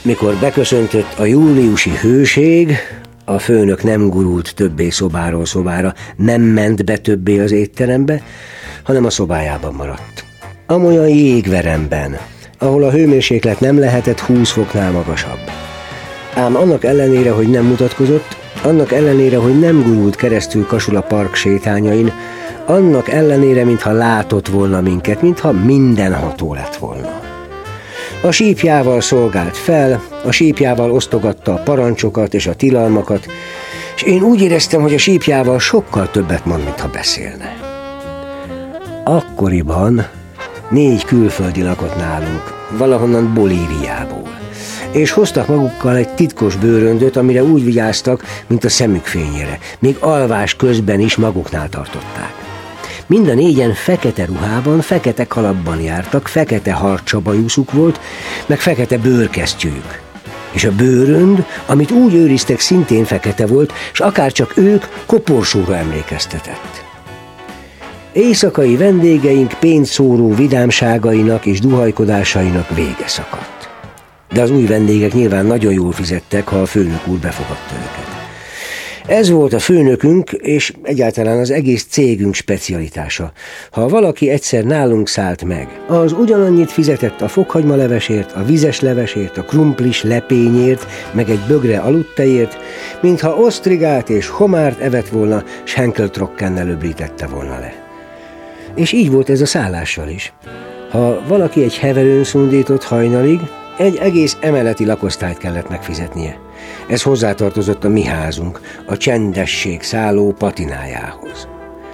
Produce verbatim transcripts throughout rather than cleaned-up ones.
Mikor beköszöntött a júliusi hőség, a főnök nem gurult többé szobáról szobára, nem ment be többé az étterembe, hanem a szobájában maradt. Amolyan jégveremben, ahol a hőmérséklet nem lehetett húsz foknál magasabb. Ám annak ellenére, hogy nem mutatkozott, annak ellenére, hogy nem gurult keresztül Kasula park sétányain, annak ellenére, mintha látott volna minket, mintha mindenható lett volna. A sípjával szolgált fel, a sípjával osztogatta a parancsokat és a tilalmakat, és én úgy éreztem, hogy a sípjával sokkal többet mond, mintha beszélne. Akkoriban négy külföldi lakott nálunk, valahonnan Bolíviából, és hoztak magukkal egy titkos bőröndöt, amire úgy vigyáztak, mint a szemük fényére, még alvás közben is maguknál tartották. Mind a négyen fekete ruhában, fekete kalapban jártak, fekete harcsabajuszuk volt, meg fekete bőrkesztyűjük. És a bőrönd, amit úgy őriztek, szintén fekete volt, és akárcsak ők, koporsóra emlékeztetett. Éjszakai vendégeink pénzszóró vidámságainak és duhajkodásainak vége szakadt. De az új vendégek nyilván nagyon jól fizettek, ha a főnök úr befogadta őket. Ez volt a főnökünk, és egyáltalán az egész cégünk specialitása. Ha valaki egyszer nálunk szállt meg, az ugyanannyit fizetett a fokhagymalevesért, a vizes levesért, a krumplis lepényért, meg egy bögre aludtejért, mintha osztrigát és homárt evett volna, s henkeltrokkennel öblítette volna le. És így volt ez a szállással is. Ha valaki egy heverőn szundított hajnalig, egy egész emeleti lakosztályt kellett megfizetnie. Ez hozzátartozott a mi házunk, a csendesség szálló patinájához.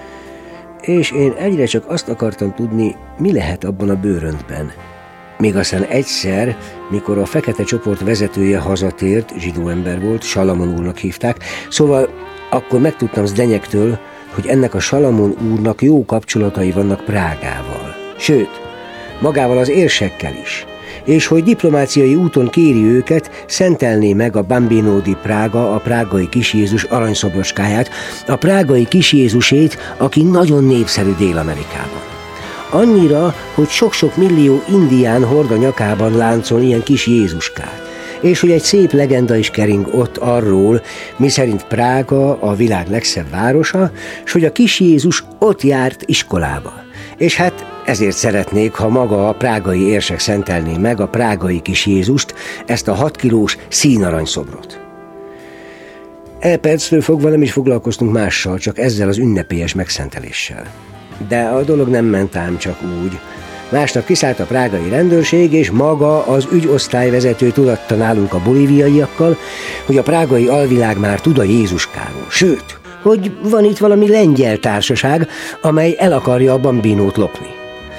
És én egyre csak azt akartam tudni, mi lehet abban a bőröndben. Még aztán egyszer, mikor a fekete csoport vezetője hazatért, zsidó ember volt, Salamon úrnak hívták, szóval akkor megtudtam Zdenyektől, hogy ennek a Salamon úrnak jó kapcsolatai vannak Prágával. Sőt, magával az érsekkel is. És hogy diplomáciai úton kéri őket, szentelné meg a Bambino di Praga, a prágai Kis Jézus aranyszobroskáját, a prágai Kis Jézusét, aki nagyon népszerű Dél-Amerikában. Annyira, hogy sok-sok millió indián hord a nyakában láncon ilyen kis Jézuskát. És hogy egy szép legenda is kering ott arról, miszerint Prága a világ legszebb városa, és hogy a Kis Jézus ott járt iskolába. És hát ezért szeretnék, ha maga a prágai érsek szentelné meg a prágai Kis Jézust, ezt a hat kilós színaranyszobrot. E perctől fogva nem is foglalkoztunk mással, csak ezzel az ünnepélyes megszenteléssel. De a dolog nem ment ám csak úgy. Másnap kiszállt a prágai rendőrség, és maga az ügyosztályvezető tudatta nálunk a bolíviaiakkal, hogy a prágai alvilág már tud a Jézuskáról. Sőt, hogy van itt valami lengyel társaság, amely el akarja a Bambinót lopni.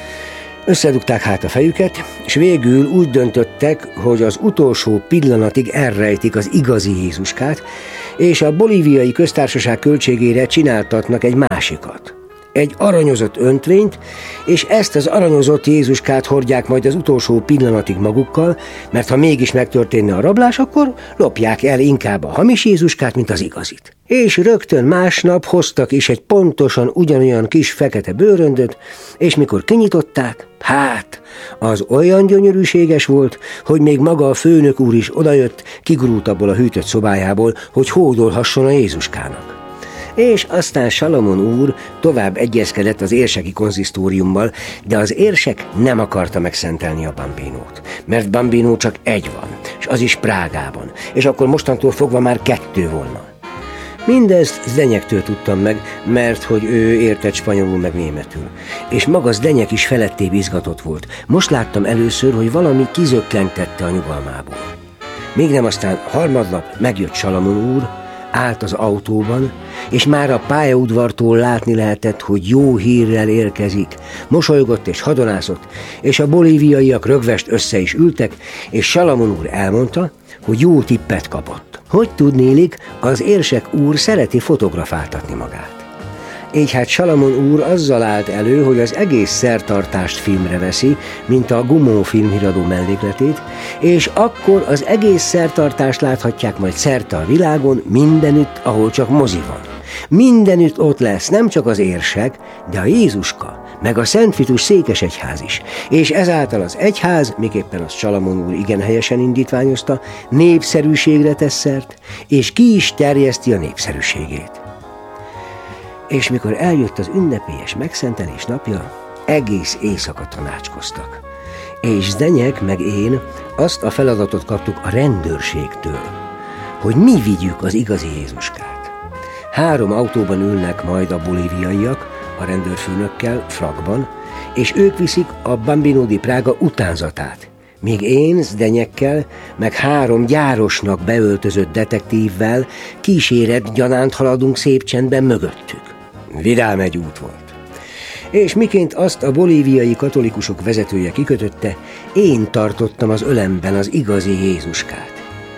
Összedugták hát a fejüket, és végül úgy döntöttek, hogy az utolsó pillanatig elrejtik az igazi Jézuskát, és a bolíviai köztársaság költségére csináltatnak egy másikat. Egy aranyozott öntvényt, és ezt az aranyozott Jézuskát hordják majd az utolsó pillanatig magukkal, mert ha mégis megtörténne a rablás, akkor lopják el inkább a hamis Jézuskát, mint az igazit. És rögtön másnap hoztak is egy pontosan ugyanolyan kis fekete bőröndöt, és mikor kinyitották, hát, az olyan gyönyörűséges volt, hogy még maga a főnök úr is odajött, kigurult abból a hűtött szobájából, hogy hódolhasson a Jézuskának. És aztán Salamon úr tovább egyezkedett az érseki konzisztóriummal, de az érsek nem akarta megszentelni a Bambinót, mert Bambinó csak egy van, és az is Prágában, és akkor mostantól fogva már kettő volna. Mindezt Zdenyektől tudtam meg, mert hogy ő értett spanyolul meg németül, és maga Zdenyek is felettébb izgatott volt. Most láttam először, hogy valami kizökkentette a nyugalmából. Még nem aztán harmadnap megjött Salamon úr, állt az autóban, és már a pályaudvartól látni lehetett, hogy jó hírrel érkezik. Mosolygott és hadonászott, és a bolíviaiak rögvest össze is ültek, és Salamon úr elmondta, hogy jó tippet kapott. Hogy tudnélik, az érsek úr szereti fotografáltatni magát. Így hát Salamon úr azzal állt elő, hogy az egész szertartást filmre veszi, mint a Gumó filmhíradó mellékletét, és akkor az egész szertartást láthatják majd szerte a világon, mindenütt, ahol csak mozi van. Mindenütt ott lesz nem csak az érsek, de a Jézuska, meg a Szent Vitus székesegyház is, és ezáltal az egyház, miképpen azt Salamon úr igen helyesen indítványozta, népszerűségre tesz szert, és ki is terjeszti a népszerűségét. És mikor eljött az ünnepélyes megszentelés napja, egész éjszaka tanácskoztak. És Zdenyek meg én azt a feladatot kaptuk a rendőrségtől, hogy mi vigyük az igazi Jézuskát. Három autóban ülnek majd a bolíviaiak, a rendőrfőnökkel, frakban, és ők viszik a Bambino di Praga utánzatát, míg én Zdenyekkel, meg három gyárosnak beöltözött detektívvel kíséret gyanánt haladunk szép csendben mögöttük. Vidám egy út volt. És miként azt a bolíviai katolikusok vezetője kikötötte, én tartottam az ölemben az igazi Jézuskát.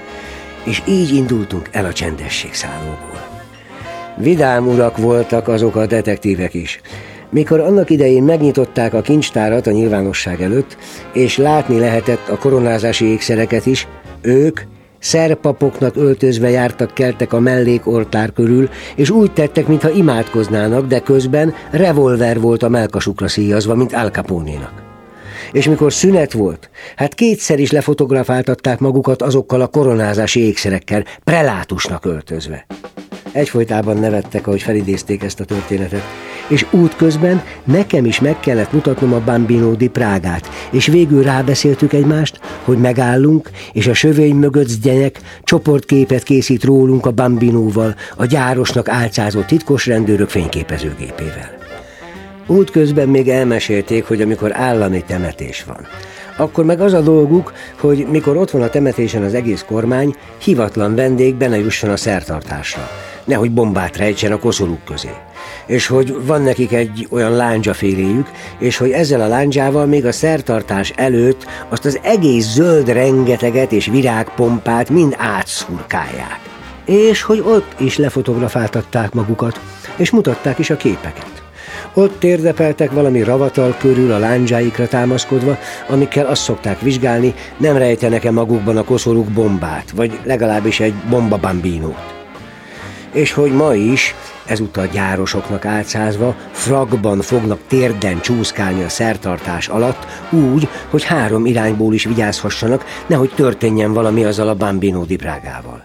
És így indultunk el a csendesség szállóból. Vidám urak voltak azok a detektívek is. Mikor annak idején megnyitották a kincstárat a nyilvánosság előtt, és látni lehetett a koronázási ékszereket is, ők szerpapoknak öltözve jártak keltek a mellékortár körül, és úgy tettek, mintha imádkoznának, de közben revolver volt a mellkasukra szíjazva, mint Al Capone-nak. És mikor szünet volt, hát kétszer is lefotografáltatták magukat azokkal a koronázási ékszerekkel, prelátusnak öltözve. Egyfolytában nevettek, ahogy felidézték ezt a történetet, és útközben nekem is meg kellett mutatnom a Bambino di Prágát, és végül rábeszéltük egymást, hogy megállunk, és a sövény mögött Zdenyek csoportképet készít rólunk a Bambinóval, a gyárosnak álcázott titkos rendőrök fényképezőgépével. Útközben még elmesélték, hogy amikor állami temetés van, akkor meg az a dolguk, hogy mikor ott van a temetésen az egész kormány, hivatlan vendég be ne jusson a szertartásra, nehogy bombát rejtsen a koszorúk közé. És hogy van nekik egy olyan lándzsaféléjük, és hogy ezzel a lándzsával még a szertartás előtt azt az egész zöld rengeteget és virágpompát mind átszurkálják. És hogy ott is lefotografáltatták magukat, és mutatták is a képeket. Ott térdepeltek valami ravatal körül a lándzsáikra támaszkodva, amikkel azt szokták vizsgálni, nem rejtenek-e magukban a koszorúk bombát, vagy legalábbis egy bomba bambinót. És hogy ma is, ezúttal gyárosoknak álcázva, frakban fognak térden csúszkálni a szertartás alatt, úgy, hogy három irányból is vigyázhassanak, nehogy történjen valami azzal a Bambino di Prágával.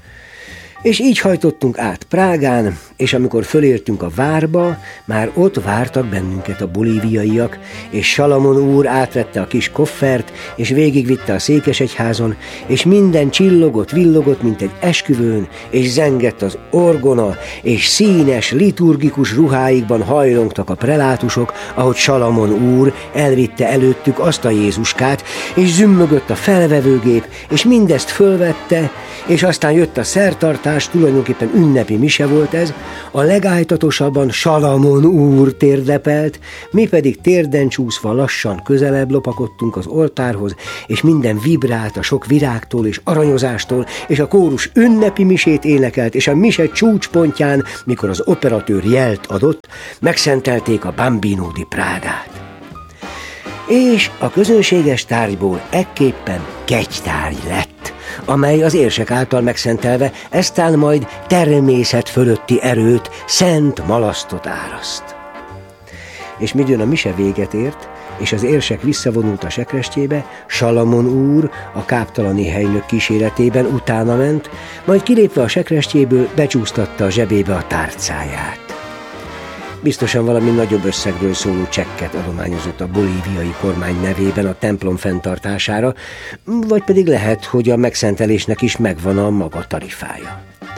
És így hajtottunk át Prágán, és amikor fölértünk a várba, már ott vártak bennünket a bolíviaiak, és Salamon úr átvette a kis koffert, és végigvitte a székesegyházon, és minden csillogott, villogott, mint egy esküvőn, és zengett az orgona, és színes, liturgikus ruháikban hajlongtak a prelátusok, ahogy Salamon úr elvitte előttük azt a Jézuskát, és zümmögött a felvevőgép, és mindezt fölvette, és aztán jött a szertartás, tulajdonképpen ünnepi mise volt ez, a legálltatosabban Salamon úr térdepelt, mi pedig térden csúszva lassan közelebb lopakodtunk az oltárhoz, és minden vibrált a sok virágtól és aranyozástól, és a kórus ünnepi misét énekelt, és a mise csúcspontján, mikor az operatőr jelt adott, megszentelték a Bambino di Prágát. És a közönséges tárgyból ekképpen kegytárgy lett, amely az érsek által megszentelve eztán majd természet fölötti erőt, szent malasztot áraszt. És midőn a mise véget ért, és az érsek visszavonult a sekrestjébe, Salamon úr a káptalani helynök kíséretében utána ment, majd kilépve a sekrestjéből becsúsztatta a zsebébe a tárcáját. Biztosan valami nagyobb összegről szóló csekket adományozott a bolíviai kormány nevében a templom fenntartására, vagy pedig lehet, hogy a megszentelésnek is megvan a maga tarifája.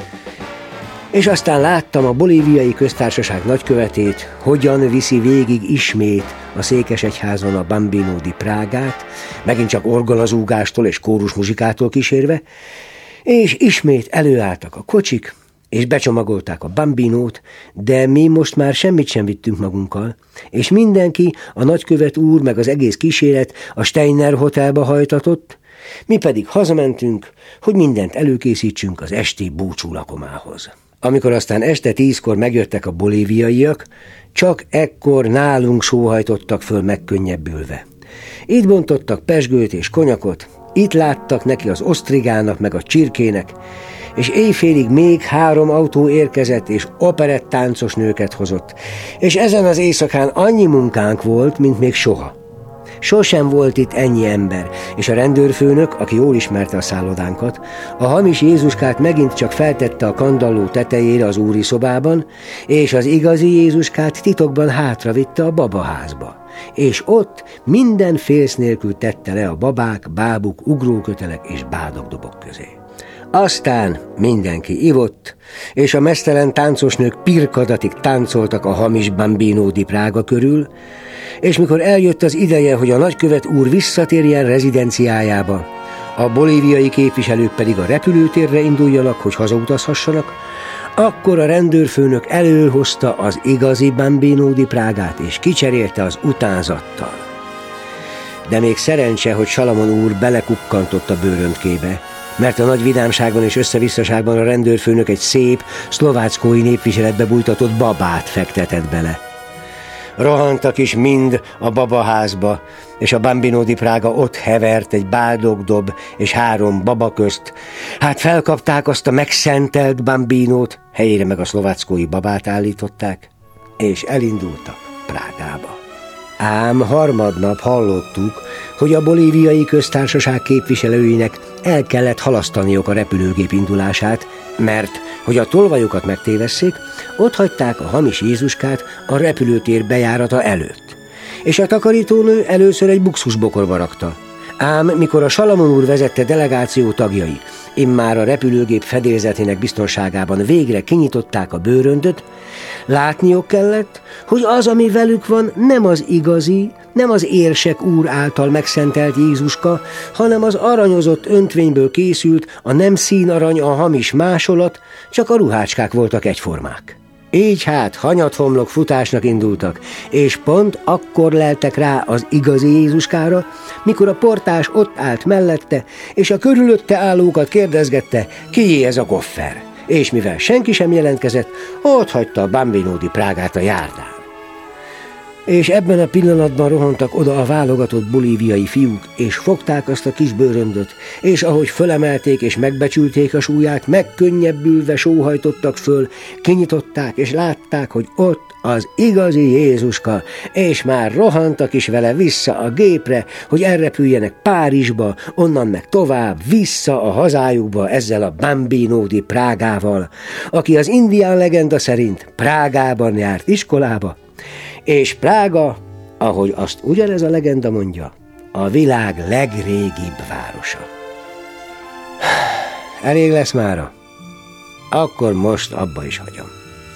És aztán láttam a bolíviai köztársaság nagykövetét, hogyan viszi végig ismét a székesegyházon a Bambino di Prágát, megint csak orgonazúgástól és kórusmuzsikától kísérve, és ismét előálltak a kocsik, és becsomagolták a Bambinót, de mi most már semmit sem vittünk magunkkal, és mindenki, a nagykövet úr meg az egész kíséret a Steiner Hotelba hajtatott, mi pedig hazamentünk, hogy mindent előkészítsünk az esti búcsú lakomához. Amikor aztán este tízkor megjöttek a bolíviaiak, csak ekkor nálunk sóhajtottak föl megkönnyebbülve. Itt bontottak pezsgőt és konyakot, itt láttak neki az osztrigának meg a csirkének, és éjfélig még három autó érkezett, és operett táncos nőket hozott, és ezen az éjszakán annyi munkánk volt, mint még soha. Sosem volt itt ennyi ember, és a rendőrfőnök, aki jól ismerte a szállodánkat, a hamis Jézuskát megint csak feltette a kandalló tetejére az úri szobában, és az igazi Jézuskát titokban hátravitte a babaházba. És ott minden félsz nélkül tette le a babák, bábuk, ugrókötelek és bádogdobok közé. Aztán mindenki ivott, és a meztelen táncosnők pirkadatig táncoltak a hamis Bambino di Praga körül, és mikor eljött az ideje, hogy a nagykövet úr visszatérjen rezidenciájába, a bolíviai képviselők pedig a repülőtérre induljanak, hogy hazautazhassanak, akkor a rendőrfőnök előhozta az igazi Bambino di Pragát, és kicserélte az utánzattal. De még szerencse, hogy Salamon úr belekukkantott a bőröndkébe, mert a nagy vidámságban és összevisszaságban a rendőrfőnök egy szép, szlováckói népviseletbe bújtatott babát fektetett bele. Rohantak is mind a babaházba, és a Bambino di Praga ott hevert egy bádogdob és három baba közt. Hát felkapták azt a megszentelt Bambinót, helyére meg a szlováckói babát állították, és elindultak Prágába. Ám harmadnap hallottuk, hogy a bolíviai köztársaság képviselőinek el kellett halasztaniuk a repülőgép indulását, mert, hogy a tolvajokat megtévesszék, ott hagyták a hamis Jézuskát a repülőtér bejárata előtt. És a takarítónő először egy buxusbokorba rakta. Ám mikor a Salamon úr vezette delegáció tagjai immár a repülőgép fedélzetének biztonságában végre kinyitották a bőröndöt, látniuk kellett, hogy az, ami velük van, nem az igazi, nem az érsek úr által megszentelt Jézuska, hanem az aranyozott öntvényből készült, a nem színarany, a hamis másolat, csak a ruhácskák voltak egyformák. Így hát hanyathomlok futásnak indultak, és pont akkor leltek rá az igazi Jézuskára, mikor a portás ott állt mellette, és a körülötte állókat kérdezgette, kié ez a koffer. És mivel senki sem jelentkezett, ott hagyta a Bambino di Pragát a járdán. És ebben a pillanatban rohantak oda a válogatott bolíviai fiúk, és fogták azt a kis bőröndöt, és ahogy fölemelték és megbecsülték a súlyát, megkönnyebbülve sóhajtottak föl, kinyitották, és látták, hogy ott az igazi Jézuska, és már rohantak is vele vissza a gépre, hogy elrepüljenek Párizsba, onnan meg tovább, vissza a hazájukba ezzel a Bambino di Pragával, aki az indián legenda szerint Prágában járt iskolába, és Prága, ahogy azt ugyanez a legenda mondja, a világ legrégibb városa. Elég lesz mára? Akkor most abba is hagyom.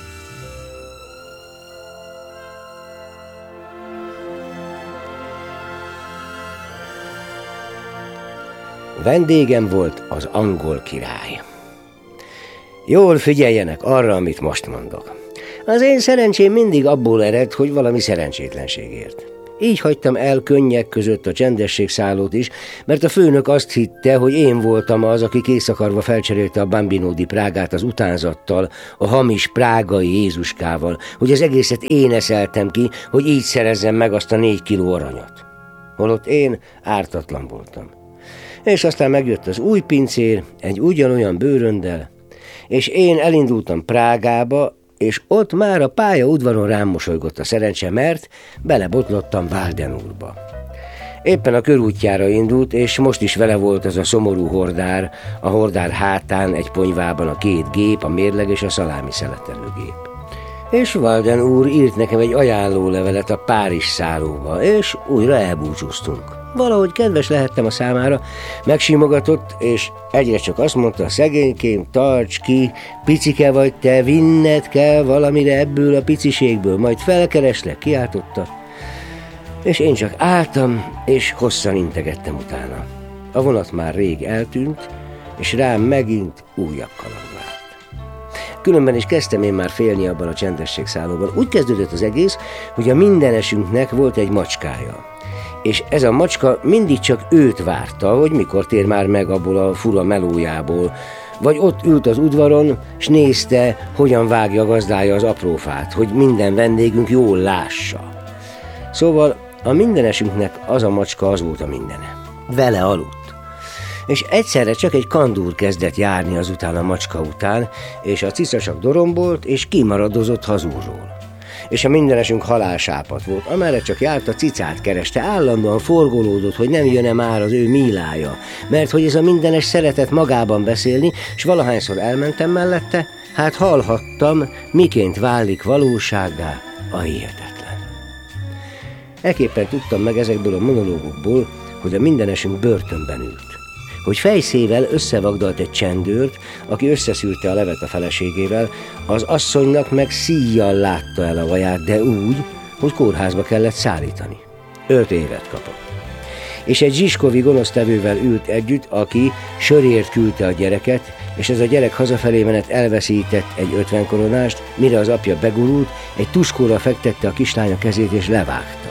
Vendégem volt az angol király. Jól figyeljenek arra, amit most mondok. Az én szerencsém mindig abból ered, hogy valami szerencsétlenségért. Így hagytam el könnyek között a csendességszállót is, mert a főnök azt hitte, hogy én voltam az, aki készakarva felcserélte a Bambino di Pragát az utánzattal, a hamis prágai Jézuskával, hogy az egészet én eszeltem ki, hogy így szerezzem meg azt a négy kiló aranyat. Holott én ártatlan voltam. És aztán megjött az új pincér, egy ugyanolyan bőrönddel, és én elindultam Prágába, és ott már a pályaudvaron rám mosolygott a szerencse, mert belebotlottam Walden úrba. Éppen a körútjára indult, és most is vele volt ez a szomorú hordár, a hordár hátán egy ponyvában a két gép, a mérleg és a szalámi szeletelőgép. És Walden úr írt nekem egy ajánlólevelet a Párizs szállóba, és újra elbúcsúztunk. Valahogy kedves lehettem a számára, megsimogatott, és egyre csak azt mondta, szegénykém, tarts ki, picike vagy te, vinned kell valamire ebből a piciségből, majd felkereslek, kiáltotta. És én csak álltam, és hosszan integettem utána. A vonat már rég eltűnt, és rám megint újabb kaland várt. Különben is kezdtem én már félni abban a csendességszállóban. Úgy kezdődött az egész, hogy a mindenesünknek volt egy macskája. És ez a macska mindig csak őt várta, hogy mikor tér már meg abból a fura melójából, vagy ott ült az udvaron, s nézte, hogyan vágja gazdája az aprófát, hogy minden vendégünk jól lássa. Szóval a mindenesünknek az a macska az volt a mindene. Vele aludt. És egyszerre csak egy kandúr kezdett járni azután a macska után, és a cicasak dorombolt, és kimaradozott hazúról. És a mindenesünk halálsápat volt, amerre csak járt, a cicát kereste, állandóan forgolódott, hogy nem jön-e már az ő Mílája, mert hogy ez a mindenes szeretett magában beszélni, és valahányszor elmentem mellette, hát hallhattam, miként válik valósággá a hihetetlen. Ekképpen tudtam meg ezekből a monológokból, hogy a mindenesünk börtönben ült, hogy fejszével összevagdalt egy csendőrt, aki összeszűrte a levet a feleségével, az asszonynak meg szíjjal látta el a vaját, de úgy, hogy kórházba kellett szállítani. Öt évet kapott. És egy zsiskovi gonosztevővel ült együtt, aki sörért küldte a gyereket, és ez a gyerek hazafelé menet elveszített egy ötven koronást, mire az apja begurult, egy tuskóra fektette a kislánya kezét és levágta.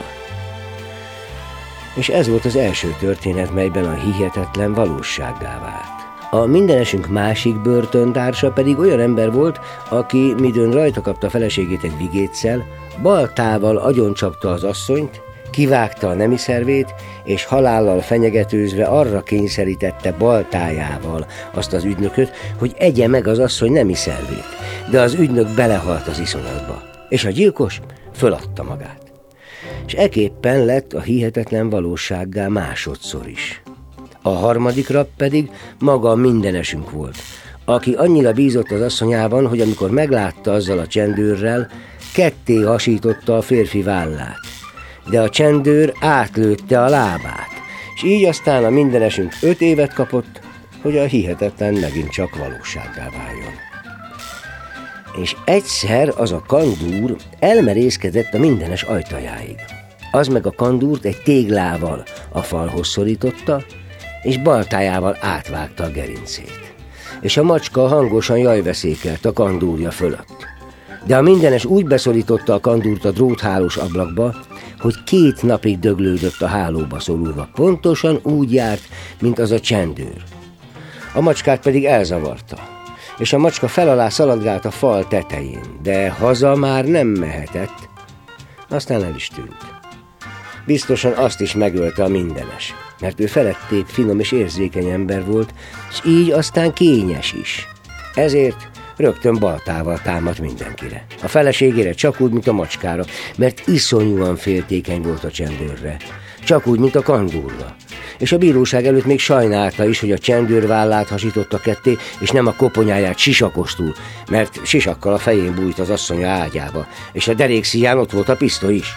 És ez volt az első történet, melyben a hihetetlen valósággá vált. A mindenesünk másik börtöntársa pedig olyan ember volt, aki, midőn rajta kapta a feleségét egy vigéccel, baltával agyoncsapta az asszonyt, kivágta a nemi szervét, és halállal fenyegetőzve arra kényszerítette baltájával azt az ügynököt, hogy egye meg az asszony nemi szervét. De az ügynök belehalt az iszonyatba, és a gyilkos föladta magát. És ekképpen lett a hihetetlen valósággá másodszor is. A harmadik rab pedig maga a mindenesünk volt, aki annyira bízott az asszonyában, hogy amikor meglátta azzal a csendőrrel, ketté hasította a férfi vállát. De a csendőr átlőtte a lábát, és így aztán a mindenesünk öt évet kapott, hogy a hihetetlen megint csak valósággá váljon. És egyszer az a kandúr elmerészkedett a mindenes ajtajáig. Az meg a kandúrt egy téglával a falhoz szorította, és baltájával átvágta a gerincét. És a macska hangosan jajveszékelt a kandúrja fölött. De a mindenes úgy beszorította a kandúrt a dróthálós ablakba, hogy két napig döglődött a hálóba szorulva. Pontosan úgy járt, mint az a csendőr. A macskát pedig elzavarta, és a macska felalá szaladgált a fal tetején, de haza már nem mehetett, aztán el is tűnt. Biztosan azt is megölte a mindenes, mert ő felettébb finom és érzékeny ember volt, és így aztán kényes is. Ezért rögtön baltával támadt mindenkire. A feleségére csak úgy, mint a macskára, mert iszonyúan féltékeny volt a csendőrre. Csak úgy, mint a kandúrra. És a bíróság előtt még sajnálta is, hogy a csendőr vállát hasította ketté, és nem a koponyáját sisakostul, mert sisakkal a fején bújt az asszonya ágyába, és a derékszíján ott volt a pisztoly is.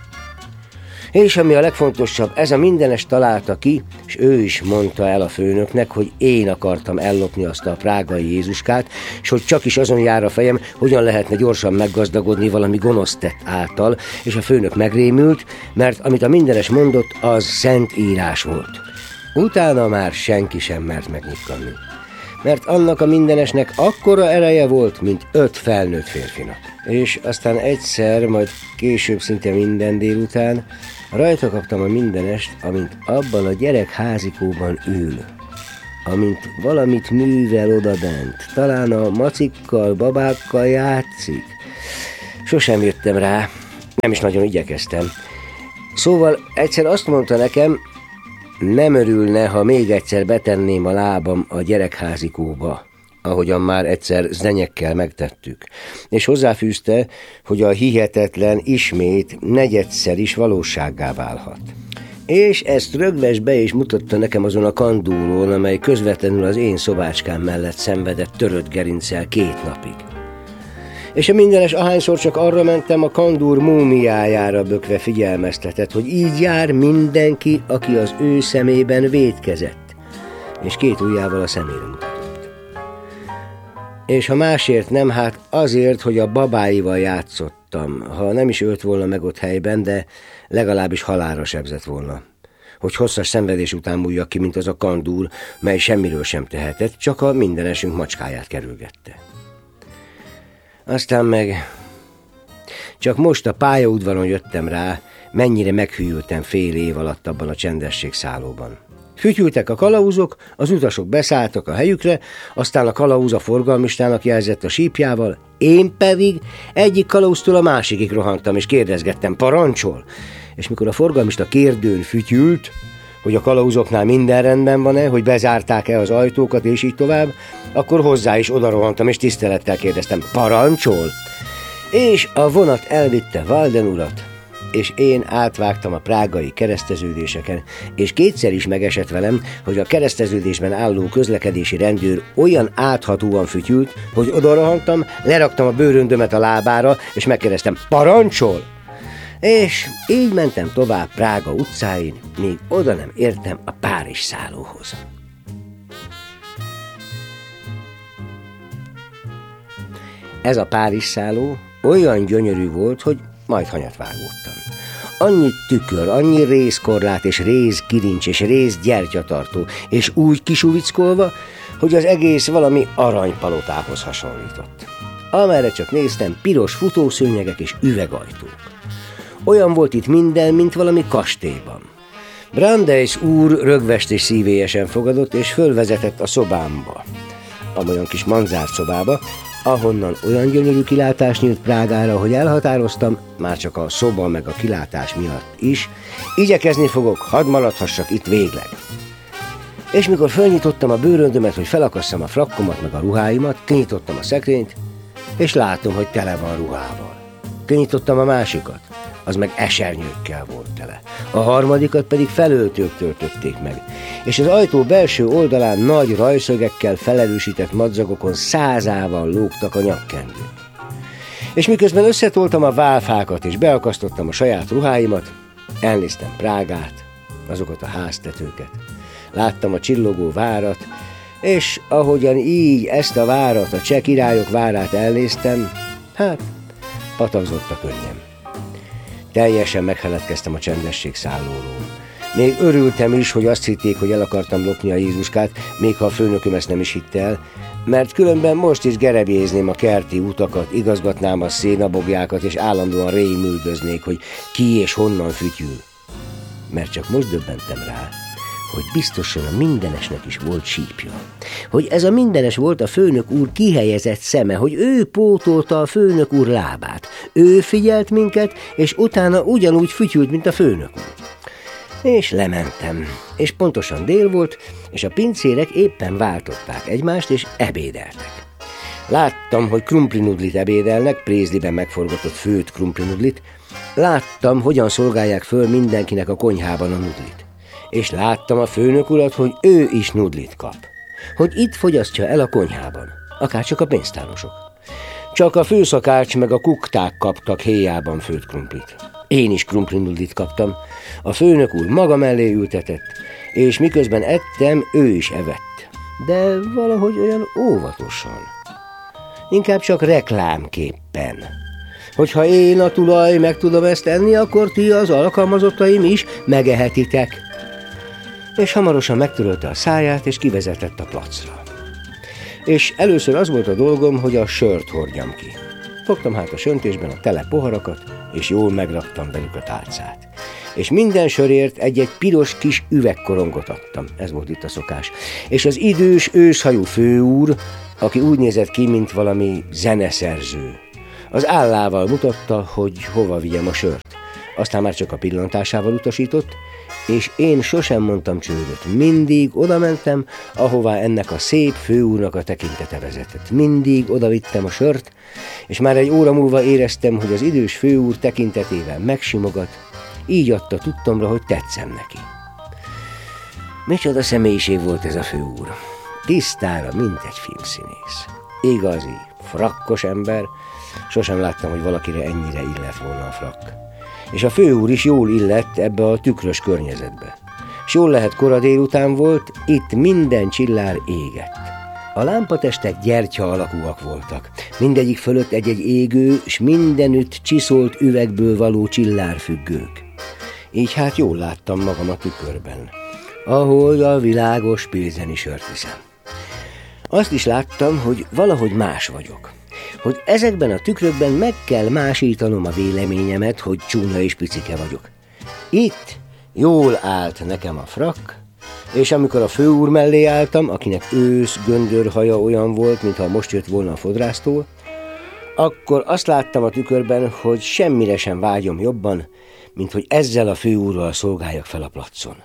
És ami a legfontosabb, ez a mindenes találta ki, és ő is mondta el a főnöknek, hogy én akartam ellopni azt a prágai Jézuskát, és hogy csak is azon jár a fejem, hogyan lehetne gyorsan meggazdagodni valami gonosz tett által, és a főnök megrémült, mert amit a mindenes mondott, az szent írás volt. Utána már senki sem mert megnyitkanni, mert annak a mindenesnek akkora ereje volt, mint öt felnőtt férfinak. És aztán egyszer, majd később szinte minden délután rajta kaptam a mindenest, amint abban a gyerekházikóban ül, amint valamit művel odabent, talán a macikkal, babákkal játszik. Sosem jöttem rá, nem is nagyon igyekeztem. Szóval egyszer azt mondta nekem, nem örülne, ha még egyszer betenném a lábam a gyerekházikóba, ahogyan már egyszer zenyekkel megtettük. És hozzáfűzte, hogy a hihetetlen ismét negyedszer is valósággá válhat. És ezt rögves be is mutatta nekem azon a kandúrón, amely közvetlenül az én szobácskám mellett szenvedett törött gerinccel két napig. És a mindenes ahányszor csak arra mentem, a kandúr múmiájára bökve figyelmeztetett, hogy így jár mindenki, aki az ő szemében vétkezett, és két ujjával a szemére mutatott. És ha másért nem, hát azért, hogy a babáival játszottam, ha nem is ölt volna meg ott helyben, de legalábbis halálra sebzett volna, hogy hosszas szenvedés után múljak ki, mint az a kandúr, mely semmiről sem tehetett, csak a mindenesünk macskáját kerülgette. Aztán meg csak most a pályaudvaron jöttem rá, mennyire meghűltem fél év alatt abban a csendesség szállóban. Fütyültek a kalauzok, az utasok beszálltak a helyükre, aztán a kalauz a forgalmistának jelzett a sípjával, én pedig egyik kalauztól a másikig rohantam, és kérdezgettem, parancsol? És mikor a forgalmista kérdőn fütyült, hogy a kalauzoknál minden rendben van-e, hogy bezárták-e az ajtókat, és így tovább, akkor hozzá is odarohantam, és tisztelettel kérdeztem, parancsol? És a vonat elvitte Walden urat, és én átvágtam a prágai kereszteződéseken, és kétszer is megesett velem, hogy a kereszteződésben álló közlekedési rendőr olyan áthatóan fütyült, hogy odarohantam, leraktam a bőröndömet a lábára, és megkérdeztem, parancsol? És így mentem tovább Prága utcáin, míg oda nem értem a Párizs szállóhoz. Ez a Párizs szálló olyan gyönyörű volt, hogy majd hanyat vágódtam. Annyi tükör, annyi rézkorlát és rézkirincs és rézgyertyatartó, és úgy kisuvickolva, hogy az egész valami aranypalotához hasonlított. Amerre csak néztem, piros futószőnyegek és üvegajtók. Olyan volt itt minden, mint valami kastélyban. Brandeis úr rögvest és szívélyesen fogadott, és fölvezetett a szobámba, amolyan kis manzárt szobába, ahonnan olyan gyönyörű kilátás nyílt Prágára, hogy elhatároztam, már csak a szoba meg a kilátás miatt is, igyekezni fogok, hadd maradhassak itt végleg. És mikor fölnyitottam a bőröndömet, hogy felakasszam a frakkomat meg a ruháimat, kinyitottam a szekrényt, és látom, hogy tele van ruhával. Kinyitottam a másikat, az meg esernyőkkel volt tele. A harmadikat pedig felöltők töltötték meg, és az ajtó belső oldalán nagy rajszögekkel felerősített madzagokon százával lógtak a nyakkendők. És miközben összetoltam a válfákat és beakasztottam a saját ruháimat, elnéztem Prágát, azokat a háztetőket, láttam a csillogó várat, és ahogyan így ezt a várat, a cseh királyok várát elnéztem, hát patakzott a könnyem. Teljesen megfeledkeztem a csendesség szállóról. Még örültem is, hogy azt hitték, hogy el akartam lopni a Jézuskát, még ha a főnököm ezt nem is hitte el, mert különben most is gerebjézném a kerti utakat, igazgatnám a szénabogjákat, és állandóan rémüldöznék, hogy ki és honnan fütyül. Mert csak most döbbentem rá, hogy biztosan a mindenesnek is volt sípja. Hogy ez a mindenes volt a főnök úr kihelyezett szeme, hogy ő pótolta a főnök úr lábát. Ő figyelt minket, és utána ugyanúgy fütyült, mint a főnök úr. És lementem, és pontosan dél volt, és a pincérek éppen váltották egymást, és ebédeltek. Láttam, hogy krumplinudlit ebédelnek, prézliben megforgatott főtt krumplinudlit. Láttam, hogyan szolgálják föl mindenkinek a konyhában a nudlit. És láttam a főnök urat, hogy ő is nudlit kap. Hogy itt fogyasztja el a konyhában, akárcsak a pénztárosok. Csak a főszakács meg a kukták kaptak héjában főtt krumplit. Én is krumplinudlit kaptam. A főnök úr maga mellé ültetett, és miközben ettem, ő is evett. De valahogy olyan óvatosan. Inkább csak reklámképpen. Hogyha én a tulaj meg tudom ezt enni, akkor ti az alkalmazottaim is megehetitek. És hamarosan megtörölte a száját, és kivezetett a placra. És először az volt a dolgom, hogy a sört hordjam ki. Fogtam hát a söntésben a tele poharakat, és jól megraktam velük a tálcát. És minden sörért egy-egy piros kis üvegkorongot adtam, ez volt itt a szokás. És az idős őszhajú főúr, aki úgy nézett ki, mint valami zeneszerző, az állával mutatta, hogy hova vigyem a sört. Aztán már csak a pillantásával utasított, és én sosem mondtam csődöt. Mindig oda mentem, ahová ennek a szép főúrnak a tekintete vezetett. Mindig oda vittem a sört, és már egy óra múlva éreztem, hogy az idős főúr tekintetével megsimogat, így adta tudtomra, hogy tetszem neki. Micsoda személyiség volt ez a főúr. Tisztára, mint egy filmszínész. Igazi, frakkos ember, sosem láttam, hogy valakire ennyire illett volna a frakk. És a főúr is jól illett ebbe a tükrös környezetbe. S jól lehet kora délután volt, itt minden csillár égett. A lámpatestek gyertya alakúak voltak, mindegyik fölött egy-egy égő, s mindenütt csiszolt üvegből való csillárfüggők. Így hát jól láttam magam a tükörben, ahol a világos pilzeni sört iszem. Azt is láttam, hogy valahogy más vagyok. Hogy ezekben a tükrökben meg kell másítanom a véleményemet, hogy csúnya és picike vagyok. Itt jól állt nekem a frakk, és amikor a főúr mellé álltam, akinek ősz göndörhaja olyan volt, mintha most jött volna a fodrásztól, akkor azt láttam a tükörben, hogy semmire sem vágyom jobban, mint hogy ezzel a főúrral szolgáljak fel a placon.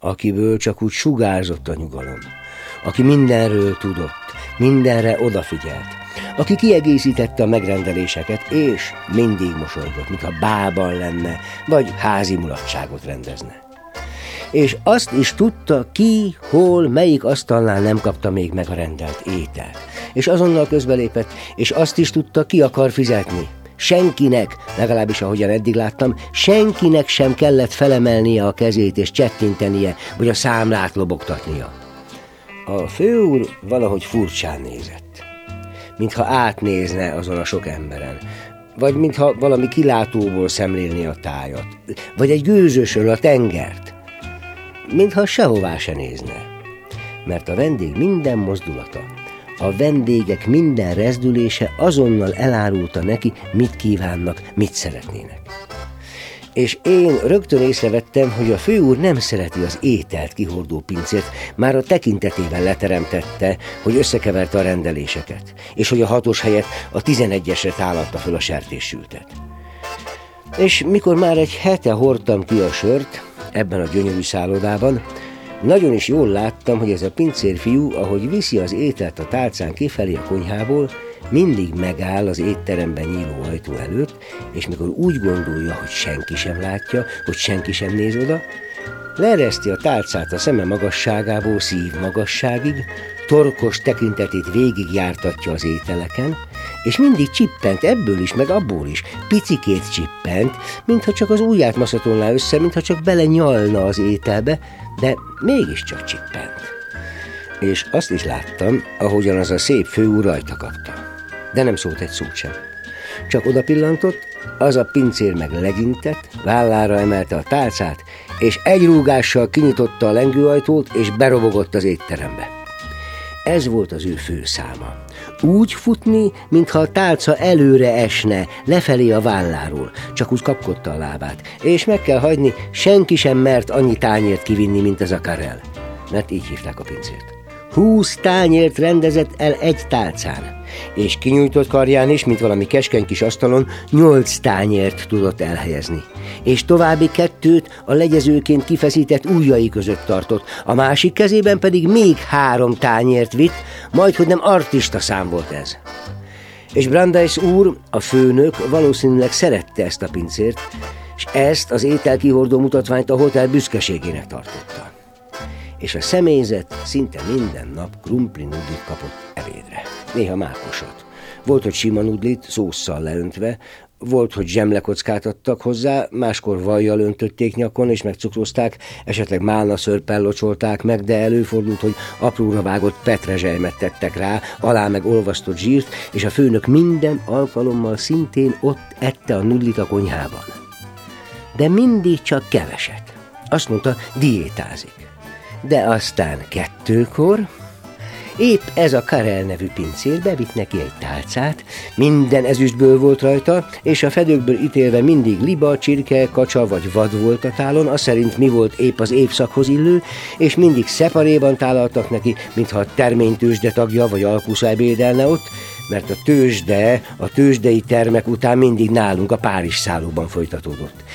akiből csak úgy sugárzott a nyugalom, aki mindenről tudott, mindenre odafigyelt, aki kiegészítette a megrendeléseket, és mindig mosolygott, mintha bálban lenne, vagy házi mulatságot rendezne. És azt is tudta, ki, hol, melyik asztalnál nem kapta még meg a rendelt ételt. És azonnal közbelépett, és azt is tudta, ki akar fizetni. Senkinek, legalábbis ahogyan eddig láttam, senkinek sem kellett felemelnie a kezét és csettintenie, vagy a számlát lobogtatnia. A főúr valahogy furcsán nézett, mintha átnézne azon a sok emberen, vagy mintha valami kilátóból szemlélni a tájat, vagy egy gőzösről a tengert, mintha sehová se nézne, mert a vendég minden mozdulata, a vendégek minden rezdülése azonnal elárulta neki, mit kívánnak, mit szeretnének. És én rögtön észrevettem, hogy a főúr nem szereti az ételt kihordó pincért, már a tekintetével leteremtette, hogy összekeverte a rendeléseket, és hogy a hatos helyett a tizenegyesre tálalta föl a sertéssültet. És mikor már egy hete hordtam ki a sört ebben a gyönyörű szállodában, nagyon is jól láttam, hogy ez a pincérfiú, ahogy viszi az ételt a tálcán kifelé a konyhából, mindig megáll az étteremben nyíló ajtó előtt, és mikor úgy gondolja, hogy senki sem látja, hogy senki sem néz oda, leereszti a tálcát a szeme magasságából szív magasságig, torkos tekintetét végigjártatja az ételeken, és mindig csippent ebből is, meg abból is, picikét csippent, mintha csak az ujját maszatolná össze, mintha csak bele nyalna az ételbe, de mégiscsak csippent. És azt is láttam, ahogyan az a szép főúr rajta kapta. De nem szólt egy szót sem. Csak oda pillantott, az a pincér meg legyintett, vállára emelte a tálcát, és egy rúgással kinyitotta a lengőajtót, és berobogott az étterembe. Ez volt az ő főszáma. Úgy futni, mintha a tálca előre esne, lefelé a válláról, csak úgy kapkodta a lábát, és meg kell hagyni, senki sem mert annyi tányért kivinni, mint ez a Karel, mert így hívták a pincért. Húsz tányért rendezett el egy tálcán, és kinyújtott karján is, mint valami keskeny kis asztalon, nyolc tányért tudott elhelyezni, és további kettőt a legyezőként kifeszített ujjai között tartott, a másik kezében pedig még három tányért vitt, majdhogy nem artista szám volt ez. És Brandeis úr, a főnök valószínűleg szerette ezt a pincért, és ezt az ételkihordó mutatványt a hotel büszkeségének tartotta. És a személyzet szinte minden nap krumpli nudlit kapott ebédre. Néha mákosat. Volt, hogy sima nudlit, szósszal leöntve, volt, hogy zsemlekockát adtak hozzá, máskor vajjal öntötték nyakon és megcukrozták, esetleg málnaszőrrel locsolták meg, de előfordult, hogy apróra vágott petrezselymet tettek rá, alá meg olvasztott zsírt, és a főnök minden alkalommal szintén ott ette a nudlit a konyhában. De mindig csak keveset. Azt mondta, diétázik. De aztán kettőkor épp ez a Karel nevű pincér bevitt neki egy tálcát, minden ezüstből volt rajta, és a fedőkből ítélve mindig liba, csirke, kacsa vagy vad volt a tálon, az szerint mi volt épp az évszakhoz illő, és mindig szeparéban tálaltak neki, mintha a terménytőzsde tagja vagy alkusza ebédelne ott, mert a tőzsde, a tőzsdei termek után mindig nálunk a Párizs szállóban folytatódott.